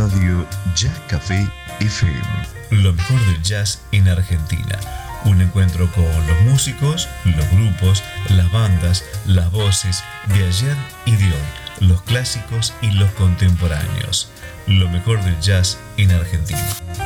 Radio Jazz Café FM. Lo mejor del jazz en Argentina. Un encuentro con los músicos, los grupos, las bandas, las voces de ayer y de hoy, los clásicos y los contemporáneos. Lo mejor del jazz en Argentina.